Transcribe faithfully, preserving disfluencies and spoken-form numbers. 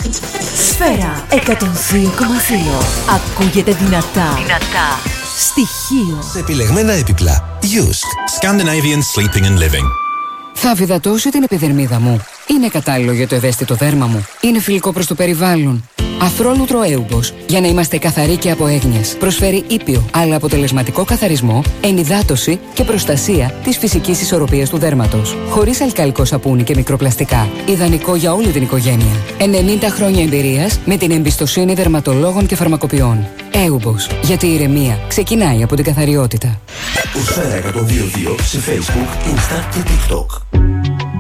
Σφαίρα εκατόν δύο κόμμα δύο. Ακούγεται δυνατά. Δυνατά. Στοιχείο. Σε επιλεγμένα έπιπλα. Yusk. Scandinavian Sleeping and Living. Θα βιδατώσω την επιδερμίδα μου. Είναι κατάλληλο για το ευαίσθητο δέρμα μου. Είναι φιλικό προς το περιβάλλον. Αθρόλουτρο Έουμπος. Για να είμαστε καθαροί και από έγνοιες. Προσφέρει ήπιο, αλλά αποτελεσματικό καθαρισμό, ενυδάτωση και προστασία της φυσικής ισορροπίας του δέρματος. Χωρίς αλκαλικό σαπούνι και μικροπλαστικά. Ιδανικό για όλη την οικογένεια. ενενήντα χρόνια εμπειρίας με την εμπιστοσύνη δερματολόγων και φαρμακοποιών. Έουμπος. Γιατί η ηρεμία ξεκινάει από την καθαριότητα. Σφαίρα εκατόν δύο κόμμα δύο σε Facebook, Insta και TikTok.